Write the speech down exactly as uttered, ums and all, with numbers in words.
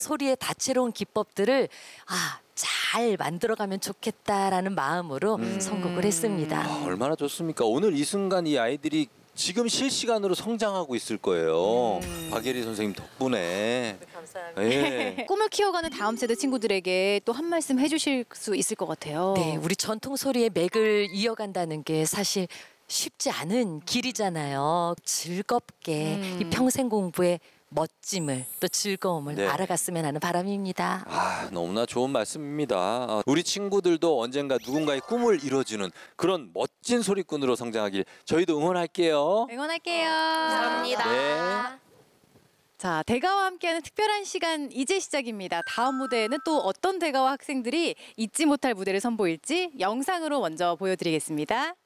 소리의 다채로운 기법들을 아, 잘 만들어가면 좋겠다라는 마음으로 음. 선곡을 했습니다. 아, 얼마나 좋습니까? 오늘 이 순간 이 아이들이 지금 실시간으로 성장하고 있을 거예요. 음. 박예리 선생님 덕분에. 감사합니다. 예. 꿈을 키워가는 다음 세대 친구들에게 또 한 말씀 해주실 수 있을 것 같아요. 네, 우리 전통 소리의 맥을 이어간다는 게 사실 쉽지 않은 길이잖아요. 즐겁게 음. 이 평생 공부의 멋짐을 또 즐거움을 네. 알아갔으면 하는 바람입니다. 아, 너무나 좋은 말씀입니다. 아, 우리 친구들도 언젠가 누군가의 꿈을 이뤄주는 그런 멋진 소리꾼으로 성장하길 저희도 응원할게요. 응원할게요. 감사합니다. 네. 자, 대가와 함께하는 특별한 시간 이제 시작입니다. 다음 무대에는 또 어떤 대가와 학생들이 잊지 못할 무대를 선보일지 영상으로 먼저 보여드리겠습니다.